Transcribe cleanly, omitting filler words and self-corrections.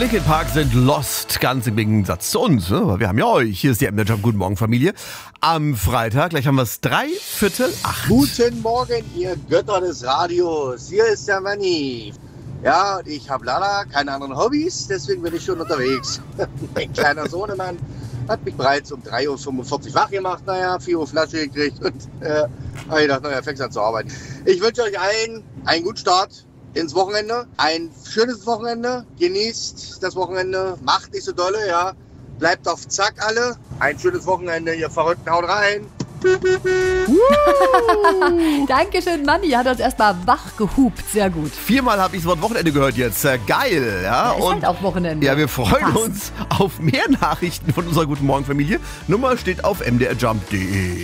Linkin Park sind lost, ganz im Gegensatz zu uns, ne? Aber wir haben ja euch. Hier ist die MDR Jump. Guten Morgen, Familie. Am Freitag, gleich haben wir es 7:45. Guten Morgen, ihr Götter des Radios. Hier ist der Manni. Ja, ich habe leider keine anderen Hobbys, deswegen bin ich schon unterwegs. Mein kleiner Sohnemann hat mich bereits um 3:45 Uhr wach gemacht, 4 Uhr Flasche gekriegt und ich dachte, fängst an zu arbeiten. Ich wünsche euch allen einen guten Start ins Wochenende, ein schönes Wochenende, genießt das Wochenende, macht nicht so dolle, ja, bleibt auf Zack alle, ein schönes Wochenende, ihr Verrückten, haut rein. Dankeschön, Manni, hat uns erstmal wach gehupt, sehr gut. 4-mal habe ich das Wort Wochenende gehört jetzt, geil, ja. Ist halt auch Wochenende. Ja, wir freuen Passt. uns auf mehr Nachrichten von unserer Guten Morgen Familie. Nummer steht auf mdrjump.de.